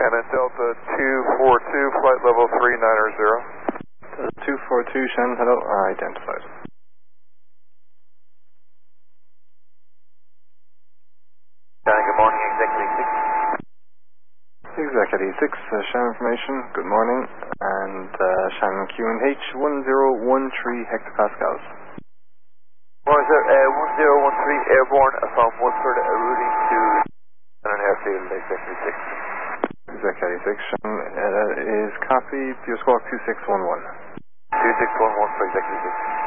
Shannon, Delta 242, flight level 390. Delta 242, Shannon, hello, identified. Shannon, good morning, Executive 6. Executive 6, Shannon information, good morning, and Shannon QNH 1013 hectopascals. Morning, sir, 1013 airborne from Watford, routing to Shannon Airfield, Executive 6. Executive 6, Shannon is copy, Pure Squawk 2611. 2611 for Executive 6.